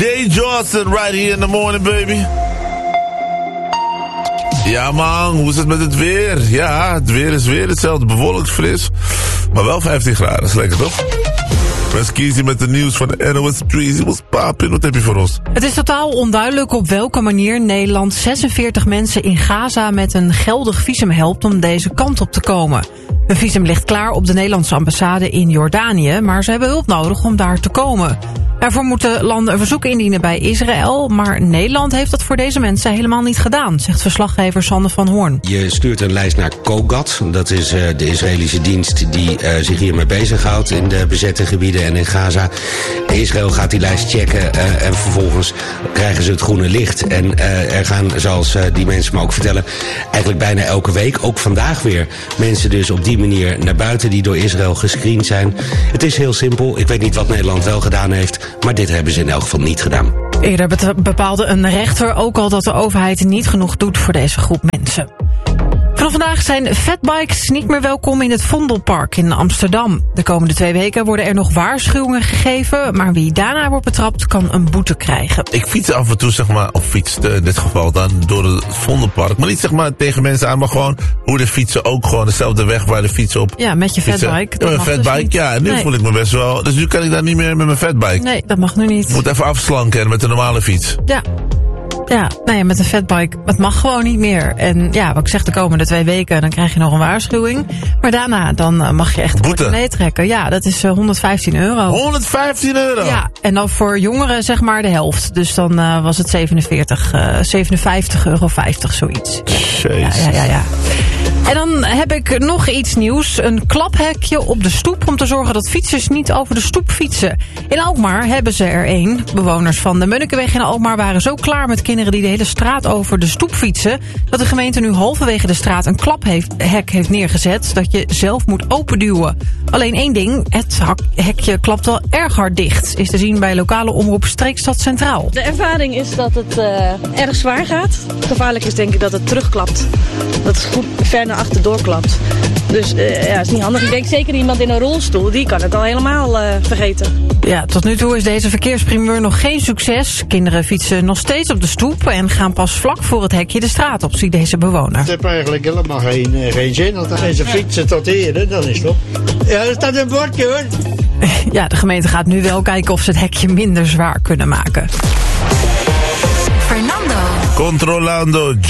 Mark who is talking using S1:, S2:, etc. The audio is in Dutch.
S1: Jay Johnson, right here in the morning, baby. Ja man, hoe is het met het weer? Ja, het weer is weer hetzelfde, bewolkt, fris. Maar wel 15 graden, is lekker toch? Let's kiezen met de nieuws van de NOS Trees. What's poppin'? Wat heb je voor ons?
S2: Het is totaal onduidelijk op welke manier Nederland 46 mensen in Gaza met een geldig visum helpt om deze kant op te komen. Een visum ligt klaar op de Nederlandse ambassade in Jordanië, maar ze hebben hulp nodig om daar te komen. Daarvoor moeten landen een verzoek indienen bij Israël, maar Nederland heeft dat voor deze mensen helemaal niet gedaan, zegt verslaggever Sander van Hoorn.
S3: Je stuurt een lijst naar COGAT, dat is de Israëlische dienst die zich hiermee bezighoudt in de bezette gebieden en in Gaza. Israël gaat die lijst checken en vervolgens krijgen ze het groene licht. En er gaan, zoals die mensen me ook vertellen, eigenlijk bijna elke week, ook vandaag weer, mensen dus op die manier naar buiten die door Israël gescreend zijn. Het is heel simpel, ik weet niet wat Nederland wel gedaan heeft, maar dit hebben ze in elk geval niet gedaan.
S2: Eerder bepaalde een rechter ook al dat de overheid niet genoeg doet voor deze groep mensen. Vanaf vandaag zijn fatbikes niet meer welkom in het Vondelpark in Amsterdam. De komende 2 weken worden er nog waarschuwingen gegeven, maar wie daarna wordt betrapt kan een boete krijgen.
S1: Ik fiets af en toe, zeg maar, of fietste in dit geval dan, door het Vondelpark. Maar niet zeg maar tegen mensen aan, maar gewoon hoe de fietsen ook gewoon dezelfde weg waar de fietsen op.
S2: Ja, met je fatbike.
S1: Ja, met een fatbike, dus ja. Nu voel ik me best wel. Dus nu kan ik daar niet meer met mijn fatbike.
S2: Nee, dat mag nu niet.
S1: Ik moet even afslanken met de normale fiets.
S2: Ja. Ja, nou ja, met een fatbike, het mag gewoon niet meer. En ja, wat ik zeg, de komende 2 weken, dan krijg je nog een waarschuwing. Maar daarna, dan mag je echt een portemonnee trekken. Ja, dat is €115. €115? Ja, en dan voor jongeren zeg maar de helft. Dus dan was het €57,50, zoiets. Ja. En dan heb ik nog iets nieuws. Een klaphekje op de stoep om te zorgen dat fietsers niet over de stoep fietsen. In Alkmaar hebben ze er een. Bewoners van de Munnikenweg in Alkmaar waren zo klaar met kinderen die de hele straat over de stoep fietsen, dat de gemeente nu halverwege de straat een klaphek heeft neergezet dat je zelf moet openduwen. Alleen één ding, het hekje klapt wel erg hard dicht. Is te zien bij lokale omroep Streekstad Centraal.
S4: De ervaring is dat het erg zwaar gaat. Gevaarlijk is denk ik dat het terugklapt. Dat het goed ver naar achter doorklapt. Dus ja, is niet handig. Ik denk zeker iemand in een rolstoel, die kan het al helemaal vergeten.
S2: Ja, tot nu toe is deze verkeersprimeur nog geen succes. Kinderen fietsen nog steeds op de stoep en gaan pas vlak voor het hekje de straat op, ziet deze bewoner.
S5: Het heeft eigenlijk helemaal geen zin. Als ze fietsen tot hier, dan is het op. Ja, er staat een bordje hoor.
S2: Ja, de gemeente gaat nu wel kijken of ze het hekje minder zwaar kunnen maken.
S6: Fernando.
S1: Controlando.